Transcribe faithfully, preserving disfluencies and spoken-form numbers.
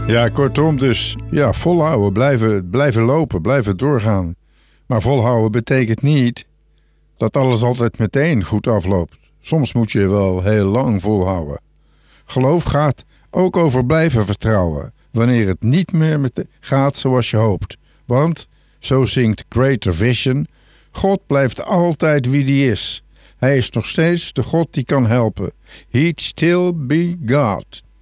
Ja, kortom dus, ja, volhouden, blijven, blijven lopen, blijven doorgaan. Maar volhouden betekent niet dat alles altijd meteen goed afloopt. Soms moet je wel heel lang volhouden. Geloof gaat ook over blijven vertrouwen, wanneer het niet meer met gaat zoals je hoopt. Want, zo zingt Greater Vision, God blijft altijd wie die is. Hij is nog steeds de God die kan helpen. He'd still be God.